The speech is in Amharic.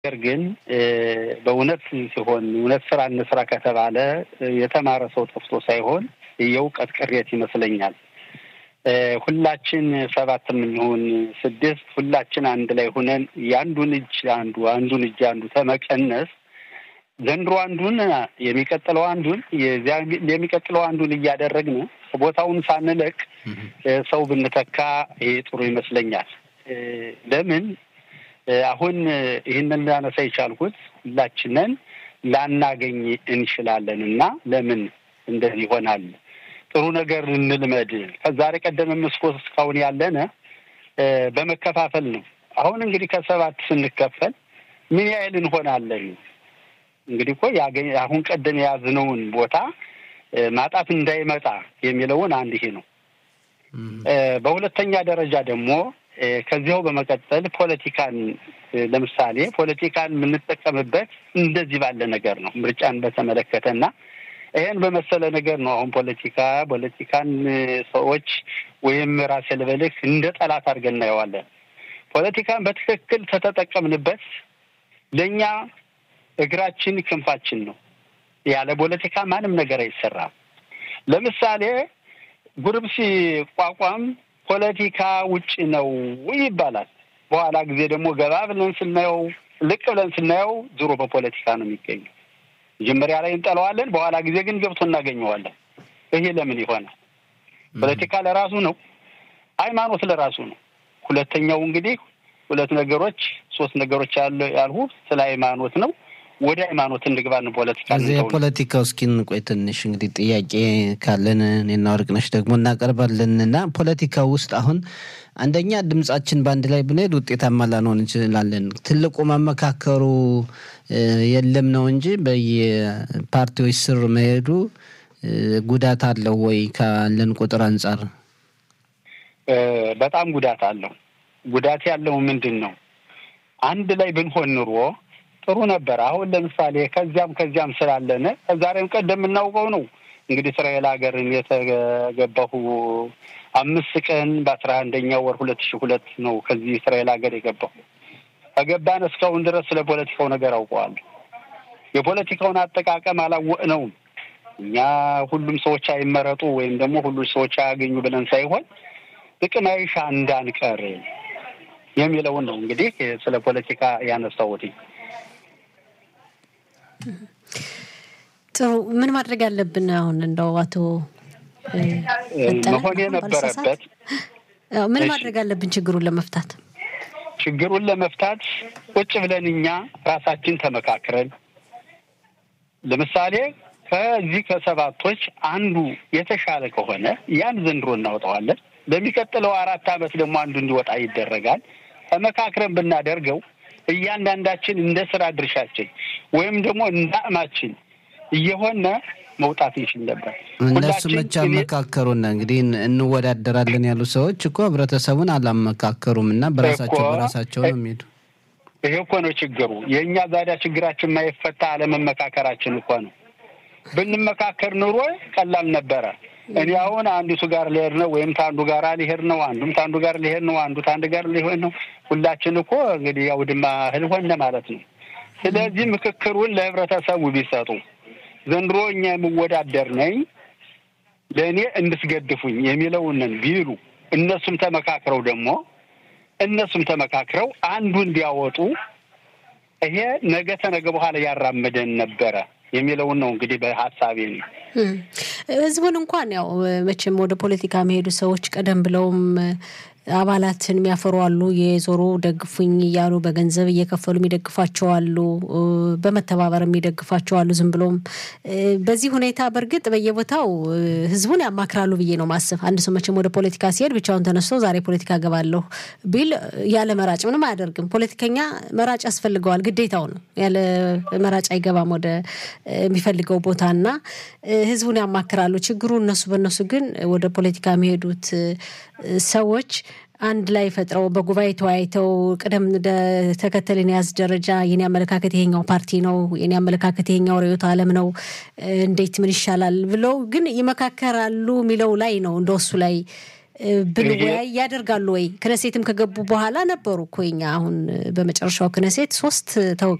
ግን በእውነት ሲሆን እውነት ስራ እንስራ ከተባለ የተማረ ሰው ጠፍቶ ሳይሆን የእውቀት ቅሬት ይመስለኛል። ሁላችን 7 ይሁን 6 ሁላችን አንድ ላይ ሆነን ያንዱን እጅ አንዱን እጅ አንዱ ተመቀነስ ዘንድሮ አንዱን የሚቀጥለው አንዱን የሚቀጥለው አንዱን እያደረግን ቦታውን ሳንለቅ ሰው ብንተካ ይሄ ጥሩ ይመስለኛል። ለምን አሁን ይሄንን ላነሳ ይቻልኩት ሁላችንን ላናገኝ እንችላለንና ለምን እንደዚህ ይሆናል? ጥሩ ነገር እንልመድ። ከዛሬ ቀደም መስኮት እስካሁን ያለነ በመከፋፈል ነው። አሁን እንግዲህ ከ7 ስንከፈል ምን ያህል እንሆናለን? እንግዲህ እኮ አሁን ቀደም የያዝነውን ቦታ ማጣት እንዳይመጣ የሚለውን አንድ ይሄ ነው። በሁለተኛ ደረጃ ደግሞ ከዚያው በመቀጠል ፖለቲካን ለምሳሌ ፖለቲካን የምንጠቀምበት እንደዚህ ባለ ነገር ነው። ምርጫን በተመለከተና ይሄን በመሰለ ነገር ነው። አሁን ፖለቲካን ሰዎች ወይም ራስ ለበልክ እንደ ጠላት አድርገን እናየዋለን። ፖለቲካን በትክክል ተጠቀምንበት ለኛ እግራችን ክንፋችን ነው። ያለ ፖለቲካ ማንም ነገር አይሰራም። ለምሳሌ ግሩፕ ሲቋቋም ፖለቲካ ውጪ ነው ይባላል። በኋላ ጊዜ ደግሞ ገባ ብለን ስናየው ልቅ ብለን ስናየው ዙሮ በፖለቲካ ነው የሚገኘው። መጀመሪያ ላይ እንጠለዋለን፣ በኋላ ጊዜ ግን ገብቶ እናገኘዋለን። ይሄ ለምን ይሆናል? ፖለቲካ ለራሱ ነው፣ ሃይማኖት ለራሱ ነው። ሁለተኛው እንግዲህ 3 ነገሮች ያልሁ ስለ ሃይማኖት ነው። ወደ ሃይማኖት እንግባን ፖለቲካ ነው። ፖለቲካው እስኪን ቆይ ትንሽ እንግዲህ ጥያቄ ካለን እኔና ወርቅነሽ ደግሞ እናቀርባለንና ፖለቲካው ውስጥ አሁን አንደኛ ድምጻችን ባንድ ላይ ብንሄድ ውጤታማ ላንሆን እንችላለን። ትልቁ መመካከሩ የለም ነው እንጂ በየፓርቲዎች ስር መሄዱ ጉዳት አለው ወይ? ካለን ቁጥር አንፃር በጣም ጉዳት አለው። ጉዳት ያለው ምንድነው? አንድ ላይ ብንሆን ኑሮ ጥሩ ነበር። አሁን ለምሳሌ ከዚያም ስላለነ ዛሬም ቀደም እናውቀው ነው እንግዲህ እስራኤል ሀገርን የተገባሁ 5 ቀን በ11ኛው ወር 2002 ነው ከዚህ እስራኤል ሀገር የገባሁ። ከገባን እስካሁን ድረስ ስለ ፖለቲካው ነገር አውቀዋለሁ። የፖለቲካውን አጠቃቀም አላወቅነውም። እኛ ሁሉም ሰዎች አይመረጡ ወይም ደግሞ ሁሉም ሰዎች አያገኙ ብለን ሳይሆን ጥቅም አይሻ እንዳንቀር የሚለውን ነው እንግዲህ ስለ ፖለቲካ ያነሳሁት። ጥሩ ምን ማድረግ ያለብን አሁን እንደው አቶ መሆን የነበረበት ምን ማድረግ ያለብን ችግሩን ለመፍታት ቁጭ ብለን እኛ ራሳችን ተመካክረን ለምሳሌ ከዚህ ከ7ቶች አንዱ የተሻለ ከሆነ ያን ዘንድሮ እናወጣዋለን። በሚቀጥለው 4 ዓመት ደግሞ አንዱ እንዲወጣ ይደረጋል። ተመካክረን ብናደርገው እያንዳንዳችን እንደ ስራ ድርሻችን ወይም ደግሞ እንዳማችን እየሆነ መውጣት ይችላል ነበር። እነሱ መቻ መካከሩና እንግዲህ እንወዳደራለን ያሉ ሰዎች እኮ ህብረተሰቡን አላመካከሩምና በራሳቸው ነው የሚሄዱ። ይሄ እኮ ነው ችግሩ። የኛ ዛዳ ችግራችን ማይፈታ አለመመካከራችን እኮ ነው። ብንመካከር ኑሮ ቀላል ነበረ። እኔ አሁን አንዱ ጋር ሊሄድ ነው ወይም ታንዱ ጋር ሊሄድ ነው፣ አንዱም ታንዱ ጋር ሊሄድ ነው፣ አንዱ ታንዱ ጋር ሊሆን ነው። ሁላችን እኮ እንግዲህ ያው ድማ ህልሆነ ማለት ነው። ስለዚህ ምክክሩን ለህብረተሰቡ ቢሰጡ ዘንድሮ እኛ የምወዳደር ነኝ ለኔ እንድስገድፉኝ የሚለውን ቢሉ እነሱም ተመካክረው አንዱን ቢያወጡ ይሄ ነገ ተነገ በኋላ ያራመደን ነበረ የሚለውን ነው እንግዲህ በሐሳቤ ነው። ህዝቡን እንኳን ያው መቼም ወደ ፖለቲካ መሄዱ ሰዎች ቀደም ብለውም አባላትን የሚያፈሩ አሉ፣ የዞሩ ደግፉኝ እያሉ በገንዘብ እየከፈሉ የሚደግፋቸው አሉ፣ በመተባበር የሚደግፋቸው አሉ። ዝም ብሎም በዚህ ሁኔታ በርግጥ በየቦታው ህዝቡን ያማክራሉ ብዬ ነው ማስብ። አንድ ሰው መቼም ወደ ፖለቲካ ሲሄድ ብቻውን ተነስቶ ዛሬ ፖለቲካ ገባለሁ ቢል ያለ መራጭ ምንም አያደርግም። ፖለቲከኛ መራጭ ያስፈልገዋል፣ ግዴታው ነው። ያለ መራጭ አይገባም ወደ የሚፈልገው ቦታና ህዝቡን ያማክራሉ። ችግሩ በእነሱ ግን ወደ ፖለቲካ የሚሄዱት ሰዎች አንድ ላይ ፈጥረው በጉባኤ ተወያይተው ቀደም ተከተልን ያዝ ደረጃ የኔ አመለካከት ይሄኛው ፓርቲ ነው፣ የኔ አመለካከት ይሄኛው ርዕዮተ ዓለም ነው፣ እንዴት ምን ይሻላል ብለው ግን ይመካከራሉ ሚለው ላይ ነው እንደሱ ላይ ብንወያይ ያደርጋሉ ወይ? ክነሴትም ከገቡ በኋላ ነበሩ እኮ እኛ አሁን በመጨረሻው ክነሴት 3